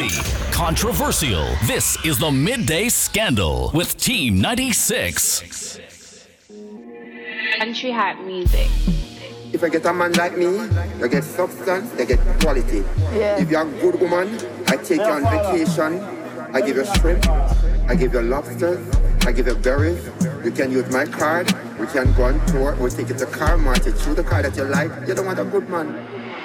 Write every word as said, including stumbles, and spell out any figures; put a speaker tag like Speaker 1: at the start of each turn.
Speaker 1: Spicy, controversial. This is the Midday Scandal with Team ninety-six.
Speaker 2: Country Hat Music.
Speaker 3: If I get a man like me, you get substance, you get quality.
Speaker 4: Yeah.
Speaker 3: If you're a good woman, I take you on vacation, I give you shrimp, I give you lobsters, I give you berries. You can use my card, we can go on tour, we'll take you to car market, choose the car that you like. You don't want a good man.